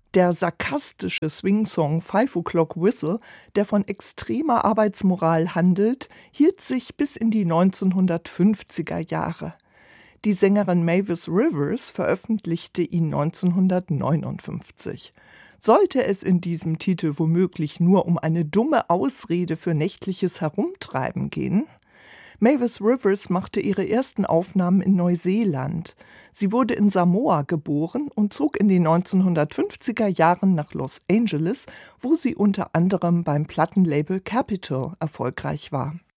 Der sarkastische Swingsong Five O'Clock Whistle, der von extremer Arbeitsmoral handelt, hielt sich bis in die 1950er Jahre. Die Sängerin Mavis Rivers veröffentlichte ihn 1959. Sollte es in diesem Titel womöglich nur um eine dumme Ausrede für nächtliches Herumtreiben gehen? Mavis Rivers machte ihre ersten Aufnahmen in Neuseeland. Sie wurde in Samoa geboren und zog in den 1950er Jahren nach Los Angeles, wo sie unter anderem beim Plattenlabel Capitol erfolgreich war.